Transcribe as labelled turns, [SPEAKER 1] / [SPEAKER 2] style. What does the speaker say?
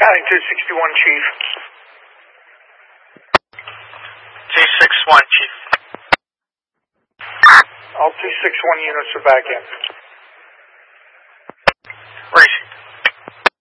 [SPEAKER 1] Adding 261, Chief.
[SPEAKER 2] 261, Chief.
[SPEAKER 1] All 261 units are back in.